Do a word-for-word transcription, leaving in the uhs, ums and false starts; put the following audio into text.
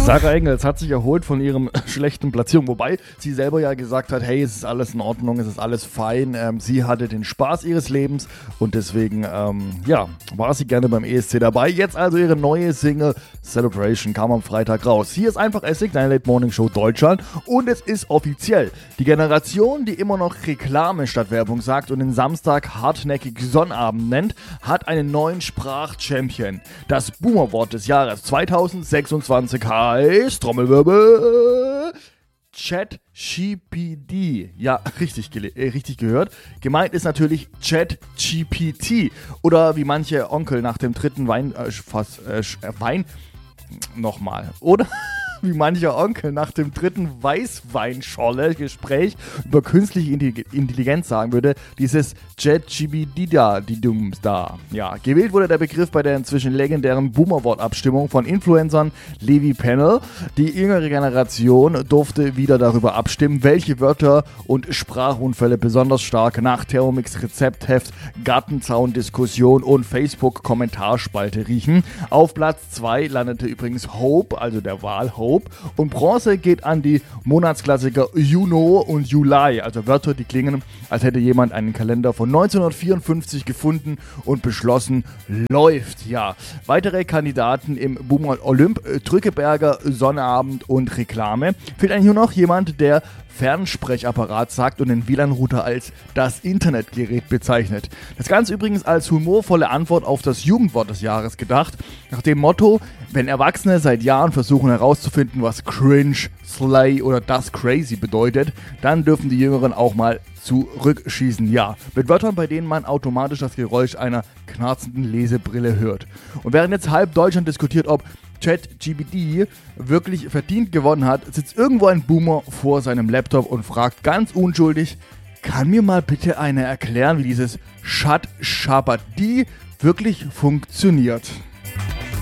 Sarah Engels hat sich erholt von ihrem schlechten Platzierung, wobei sie selber ja gesagt hat, hey, es ist alles in Ordnung, es ist alles fein. Ähm, sie hatte den Spaß ihres Lebens und deswegen, ähm, ja, war sie gerne beim E S C dabei. Jetzt also ihre neue Single Celebration kam am Freitag raus. Hier ist einfach Essig, deine Late Morning Show Deutschland und es ist offiziell. Die Generation, die immer noch Reklame statt Werbung sagt und den Samstag hartnäckig Sonnabend nennt, hat einen neuen Sprachchampion. Das Boomer-Wort des Jahres zweitausendsechsundzwanzig heißt, Trommelwirbel, ChatGPT. Ja, richtig, gele- äh, richtig gehört. Gemeint ist natürlich ChatGPT. Oder wie manche Onkel nach dem dritten Wein, äh, Fass, äh, Wein, nochmal, oder? Wie mancher Onkel nach dem dritten Weißweinscholle-Gespräch über künstliche Intelligenz sagen würde, dieses ChatGPT da, die Dums da. Ja, gewählt wurde der Begriff bei der inzwischen legendären Boomer-Wort-Abstimmung von Influencern Levi Panel. Die jüngere Generation durfte wieder darüber abstimmen, welche Wörter und Sprachunfälle besonders stark nach Thermomix Rezeptheft, Gartenzaun-Diskussion und Facebook-Kommentarspalte riechen. Auf Platz zwei landete übrigens Hope, also der Wahl Hope. Und Bronze geht an die Monatsklassiker Juno und Juli, also Wörter, die klingen, als hätte jemand einen Kalender von neunzehnhundertvierundfünfzig gefunden und beschlossen, läuft. Ja, weitere Kandidaten im Boomer Olymp, Drückeberger, Sonnabend und Reklame. Fehlt eigentlich nur noch jemand, der Fernsprechapparat sagt und den W L A N-Router als das Internetgerät bezeichnet. Das Ganze übrigens als humorvolle Antwort auf das Jugendwort des Jahres gedacht, nach dem Motto, wenn Erwachsene seit Jahren versuchen herauszufinden, was Cringe, Slay oder das Crazy bedeutet, dann dürfen die Jüngeren auch mal zurückschießen. Ja, mit Wörtern, bei denen man automatisch das Geräusch einer knarzenden Lesebrille hört. Und während jetzt halb Deutschland diskutiert, ob ChatGPT wirklich verdient gewonnen hat, sitzt irgendwo ein Boomer vor seinem Laptop und fragt ganz unschuldig, kann mir mal bitte einer erklären, wie dieses Chat-Shabadi wirklich funktioniert?